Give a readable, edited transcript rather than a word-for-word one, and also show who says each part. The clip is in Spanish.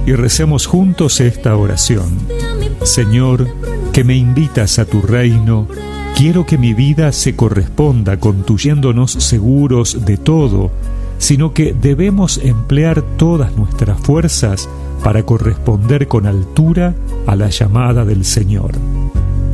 Speaker 1: y recemos juntos esta oración. Señor, que me invitas a tu reino, quiero que mi vida se corresponda constituyéndonos seguros de todo, sino que debemos emplear todas nuestras fuerzas para corresponder con altura a la llamada del Señor.